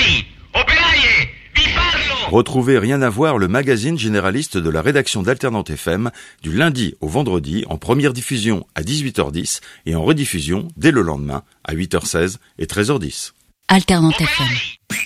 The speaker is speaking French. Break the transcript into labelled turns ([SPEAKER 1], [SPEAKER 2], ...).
[SPEAKER 1] Operai! Operaie! Vi parlo!
[SPEAKER 2] Retrouvez Rien à voir, le magazine généraliste de la rédaction d'Alternante FM, du lundi au vendredi, en première diffusion à 18h10 et en rediffusion dès le lendemain à 8h16 et 13h10.
[SPEAKER 3] Alternante FM.